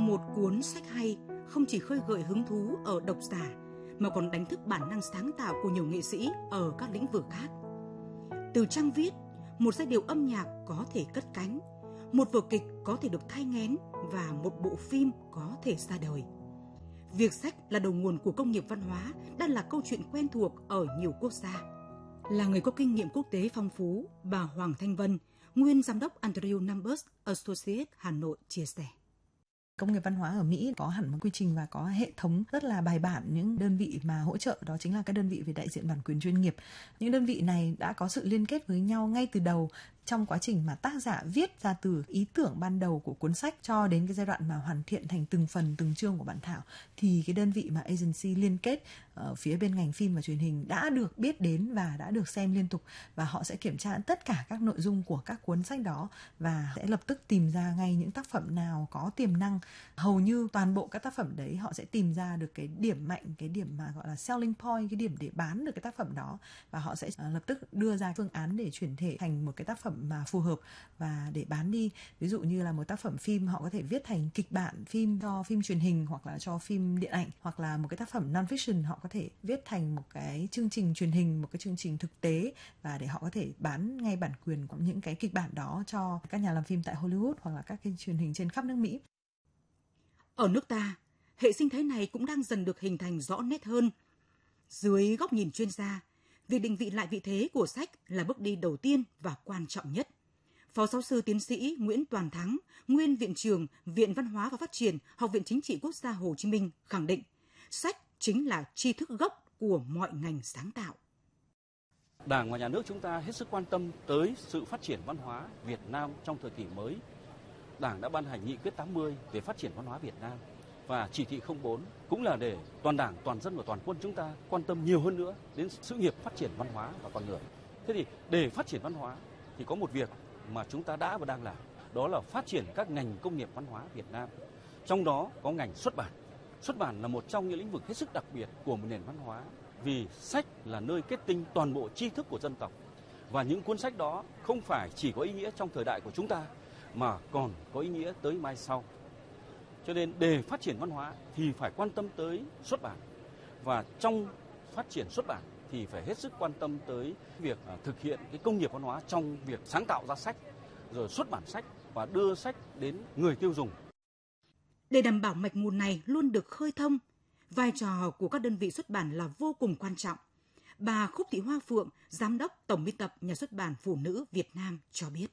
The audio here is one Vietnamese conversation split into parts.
Một cuốn sách hay không chỉ khơi gợi hứng thú ở độc giả mà còn đánh thức bản năng sáng tạo của nhiều nghệ sĩ ở các lĩnh vực khác. Từ trang viết, một giai điệu âm nhạc có thể cất cánh, một vở kịch có thể được thai nghén và một bộ phim có thể ra đời. Việc sách là đầu nguồn của công nghiệp văn hóa đang là câu chuyện quen thuộc ở nhiều quốc gia. Là người có kinh nghiệm quốc tế phong phú, bà Hoàng Thanh Vân, nguyên giám đốc Andrew Numbers Associates Hà Nội chia sẻ. Công nghiệp văn hóa ở Mỹ có hẳn một quy trình và có hệ thống rất là bài bản những đơn vị mà hỗ trợ, đó chính là các đơn vị về đại diện bản quyền chuyên nghiệp. Những đơn vị này đã có sự liên kết với nhau ngay từ đầu trong quá trình mà tác giả viết ra từ ý tưởng ban đầu của cuốn sách cho đến cái giai đoạn mà hoàn thiện thành từng phần, từng chương của bản thảo, thì cái đơn vị mà agency liên kết ở phía bên ngành phim và truyền hình đã được biết đến và đã được xem liên tục, và họ sẽ kiểm tra tất cả các nội dung của các cuốn sách đó và sẽ lập tức tìm ra ngay những tác phẩm nào có tiềm năng. Hầu như toàn bộ các tác phẩm đấy họ sẽ tìm ra được cái điểm mạnh, cái điểm mà gọi là selling point, cái điểm để bán được cái tác phẩm đó, và họ sẽ lập tức đưa ra phương án để chuyển thể thành một cái tác phẩm mà phù hợp và để bán đi. Ví dụ như là một tác phẩm phim họ có thể viết thành kịch bản phim cho phim truyền hình hoặc là cho phim điện ảnh, hoặc là một cái tác phẩm non-fiction họ có thể viết thành một cái chương trình truyền hình, một cái chương trình thực tế, và để họ có thể bán ngay bản quyền của những cái kịch bản đó cho các nhà làm phim tại Hollywood hoặc là các cái truyền hình trên khắp nước Mỹ. Ở nước ta, hệ sinh thái này cũng đang dần được hình thành rõ nét hơn. Dưới góc nhìn chuyên gia, việc định vị lại vị thế của sách là bước đi đầu tiên và quan trọng nhất. Phó giáo sư tiến sĩ Nguyễn Toàn Thắng, nguyên Viện trưởng Viện Văn hóa và Phát triển Học viện Chính trị Quốc gia Hồ Chí Minh khẳng định, sách chính là tri thức gốc của mọi ngành sáng tạo. Đảng và Nhà nước chúng ta hết sức quan tâm tới sự phát triển văn hóa Việt Nam trong thời kỳ mới. Đảng đã ban hành nghị quyết 80 về phát triển văn hóa Việt Nam, và chỉ thị 04 cũng là để toàn Đảng, toàn dân và toàn quân chúng ta quan tâm nhiều hơn nữa đến sự nghiệp phát triển văn hóa và con người. Thế thì để phát triển văn hóa thì có một việc mà chúng ta đã và đang làm, đó là phát triển các ngành công nghiệp văn hóa Việt Nam. Trong đó có ngành xuất bản. Xuất bản là một trong những lĩnh vực hết sức đặc biệt của một nền văn hóa, vì sách là nơi kết tinh toàn bộ tri thức của dân tộc. Và những cuốn sách đó không phải chỉ có ý nghĩa trong thời đại của chúng ta, mà còn có ý nghĩa tới mai sau. Cho nên để phát triển văn hóa thì phải quan tâm tới xuất bản. Và trong phát triển xuất bản thì phải hết sức quan tâm tới việc thực hiện cái công nghiệp văn hóa trong việc sáng tạo ra sách, rồi xuất bản sách và đưa sách đến người tiêu dùng. Để đảm bảo mạch nguồn này luôn được khơi thông, vai trò của các đơn vị xuất bản là vô cùng quan trọng. Bà Khúc Thị Hoa Phượng, Giám đốc Tổng biên tập Nhà xuất bản Phụ nữ Việt Nam cho biết.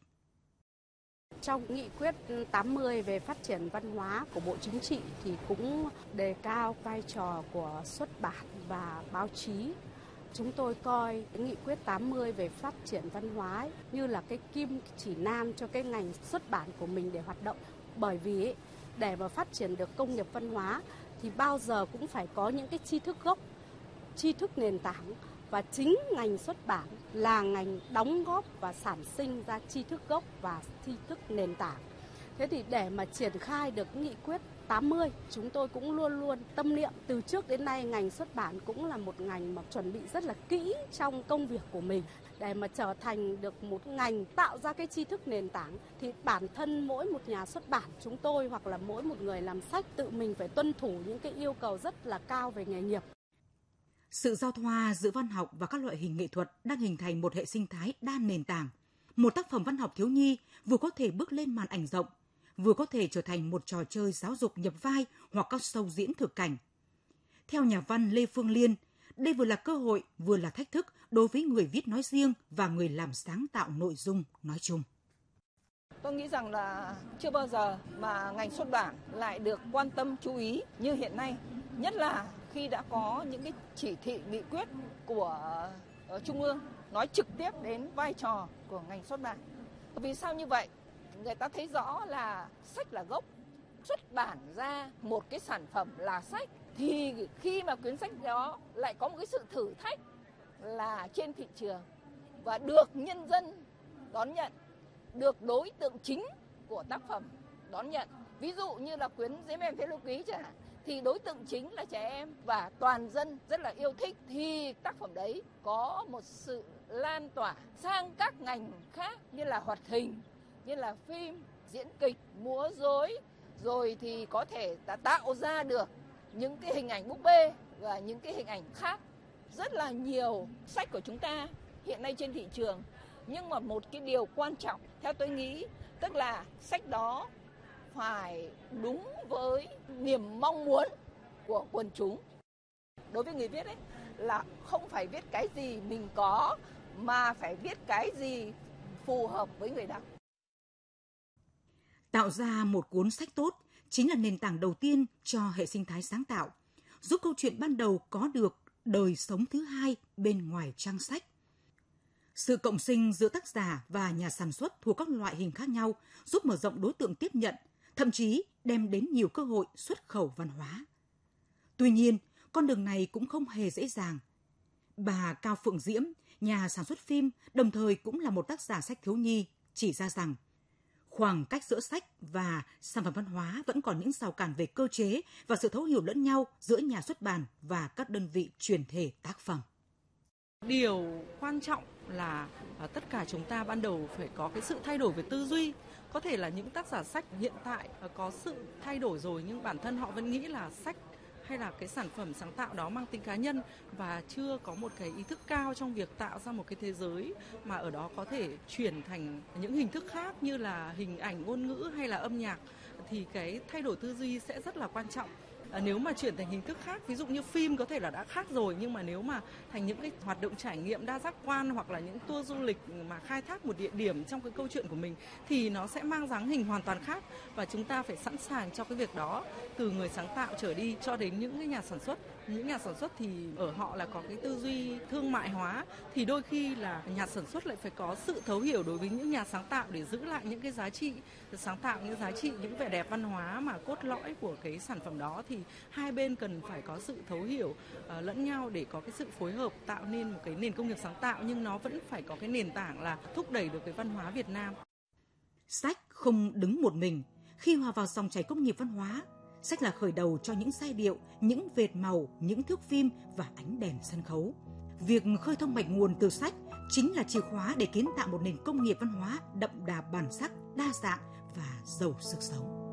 Trong nghị quyết 80 về phát triển văn hóa của Bộ Chính trị thì cũng đề cao vai trò của xuất bản và báo chí. Chúng tôi coi nghị quyết 80 về phát triển văn hóa như là cái kim chỉ nam cho cái ngành xuất bản của mình để hoạt động. Bởi vì để mà phát triển được công nghiệp văn hóa thì bao giờ cũng phải có những cái tri thức gốc, tri thức nền tảng, và chính ngành xuất bản là ngành đóng góp và sản sinh ra tri thức gốc và tri thức nền tảng. Thế thì để mà triển khai được nghị quyết 80, chúng tôi cũng luôn luôn tâm niệm từ trước đến nay ngành xuất bản cũng là một ngành mà chuẩn bị rất là kỹ trong công việc của mình. Để mà trở thành được một ngành tạo ra cái tri thức nền tảng thì bản thân mỗi một nhà xuất bản chúng tôi hoặc là mỗi một người làm sách tự mình phải tuân thủ những cái yêu cầu rất là cao về nghề nghiệp. Sự giao thoa giữa văn học và các loại hình nghệ thuật đang hình thành một hệ sinh thái đa nền tảng. Một tác phẩm văn học thiếu nhi vừa có thể bước lên màn ảnh rộng, vừa có thể trở thành một trò chơi giáo dục nhập vai hoặc các show diễn thực cảnh. Theo nhà văn Lê Phương Liên, đây vừa là cơ hội vừa là thách thức đối với người viết nói riêng và người làm sáng tạo nội dung nói chung. Tôi nghĩ rằng là chưa bao giờ mà ngành xuất bản lại được quan tâm chú ý như hiện nay, nhất là khi đã có những cái chỉ thị nghị quyết của Trung ương nói trực tiếp đến vai trò của ngành xuất bản. Vì sao như vậy? Người ta thấy rõ là sách là gốc, xuất bản ra một cái sản phẩm là sách thì khi mà quyển sách đó lại có một cái sự thử thách là trên thị trường và được nhân dân đón nhận, được đối tượng chính của tác phẩm đón nhận. Ví dụ như là quyển Diễm Em Thế Lưu Ký chẳng hạn, thì đối tượng chính là trẻ em và toàn dân rất là yêu thích, thì tác phẩm đấy có một sự lan tỏa sang các ngành khác như là hoạt hình, như là phim, diễn kịch, múa rối, rồi thì có thể đã tạo ra được những cái hình ảnh búp bê và những cái hình ảnh khác. Rất là nhiều sách của chúng ta hiện nay trên thị trường. Nhưng mà một cái điều quan trọng theo tôi nghĩ, tức là sách đó phải đúng với niềm mong muốn của quần chúng. Đối với người viết ấy, là không phải viết cái gì mình có, mà phải viết cái gì phù hợp với người đọc. Tạo ra một cuốn sách tốt chính là nền tảng đầu tiên cho hệ sinh thái sáng tạo, giúp câu chuyện ban đầu có được đời sống thứ hai bên ngoài trang sách. Sự cộng sinh giữa tác giả và nhà sản xuất thuộc các loại hình khác nhau giúp mở rộng đối tượng tiếp nhận, thậm chí đem đến nhiều cơ hội xuất khẩu văn hóa. Tuy nhiên, con đường này cũng không hề dễ dàng. Bà Cao Phượng Diễm, nhà sản xuất phim, đồng thời cũng là một tác giả sách thiếu nhi, chỉ ra rằng khoảng cách giữa sách và sản phẩm văn hóa vẫn còn những rào cản về cơ chế và sự thấu hiểu lẫn nhau giữa nhà xuất bản và các đơn vị truyền thể tác phẩm. Điều quan trọng là tất cả chúng ta ban đầu phải có cái sự thay đổi về tư duy. Có thể là những tác giả sách hiện tại có sự thay đổi rồi nhưng bản thân họ vẫn nghĩ là sách hay là cái sản phẩm sáng tạo đó mang tính cá nhân và chưa có một cái ý thức cao trong việc tạo ra một cái thế giới mà ở đó có thể chuyển thành những hình thức khác như là hình ảnh, ngôn ngữ hay là âm nhạc, thì cái thay đổi tư duy sẽ rất là quan trọng. Nếu mà chuyển thành hình thức khác, ví dụ như phim có thể là đã khác rồi, nhưng mà nếu mà thành những cái hoạt động trải nghiệm đa giác quan hoặc là những tour du lịch mà khai thác một địa điểm trong cái câu chuyện của mình thì nó sẽ mang dáng hình hoàn toàn khác, và chúng ta phải sẵn sàng cho cái việc đó, từ người sáng tạo trở đi cho đến những cái nhà sản xuất. Những nhà sản xuất thì ở họ là có cái tư duy thương mại hóa, thì đôi khi là nhà sản xuất lại phải có sự thấu hiểu đối với những nhà sáng tạo để giữ lại những cái giá trị sáng tạo, những giá trị, những vẻ đẹp văn hóa mà cốt lõi của cái sản phẩm đó. Thì hai bên cần phải có sự thấu hiểu lẫn nhau để có cái sự phối hợp tạo nên một cái nền công nghiệp sáng tạo, nhưng nó vẫn phải có cái nền tảng là thúc đẩy được cái văn hóa Việt Nam. Sách không đứng một mình. Khi hòa vào dòng chảy công nghiệp văn hóa, sách là khởi đầu cho những giai điệu, những vệt màu, những thước phim và ánh đèn sân khấu. Việc khơi thông mạch nguồn từ sách chính là chìa khóa để kiến tạo một nền công nghiệp văn hóa đậm đà bản sắc, đa dạng và giàu sức sống.